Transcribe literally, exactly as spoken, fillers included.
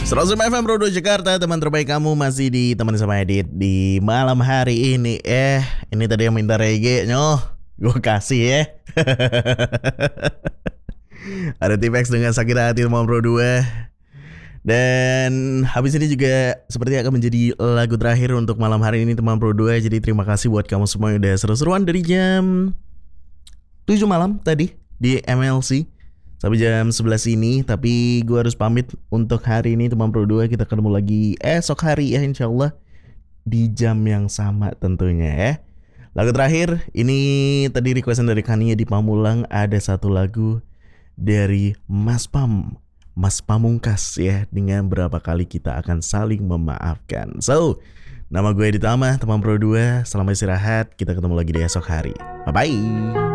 seratus F M Pro dua Jakarta, teman terbaik kamu masih ditemani sama Edit di malam hari ini. Eh, ini tadi yang minta reggae, nyoh, gue kasih ya. Ada T-Pex dengan Sakit Hati teman Pro dua. Dan habis ini juga seperti akan menjadi lagu terakhir untuk malam hari ini teman Pro dua. Jadi terima kasih buat kamu semua yang udah seru-seruan dari jam tujuh malam tadi di M L C sampai jam sebelas ini. Tapi gue harus pamit untuk hari ini teman Pro dua. Kita ketemu lagi esok hari ya, insya Allah di jam yang sama tentunya ya. Lagu terakhir ini tadi requestan dari Kania di Pamulang. Ada satu lagu dari Mas Pam, Mas Pamungkas ya, dengan berapa kali kita akan saling memaafkan. So, nama gue Ditama, teman Pro dua. Selamat istirahat, kita ketemu lagi di esok hari. Bye-bye.